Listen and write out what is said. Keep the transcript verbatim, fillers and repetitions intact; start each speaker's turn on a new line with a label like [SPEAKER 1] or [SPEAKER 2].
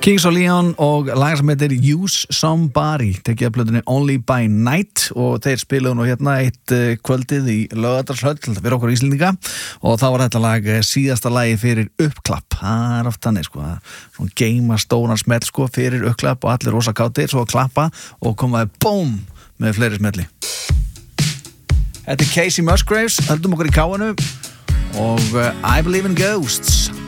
[SPEAKER 1] Kings of Leon og lag sem heitir Use Somebody, tekið af plötunni Only by Night og þeir spiluðu nú hérna eitt uh, kvöldið í Laugardalshöll fyrir okkur Íslendinga og þá var þetta lag síðasta lagi fyrir uppklapp. Það er oft þannig sko, svona geima stóran smell sko fyrir uppklapp og allir rosa kátir svo að klappa og komaði BOOM með fleiri smelli. Þetta er Casey Musgraves, höldum okkur í káinu og uh, I Believe in Ghosts.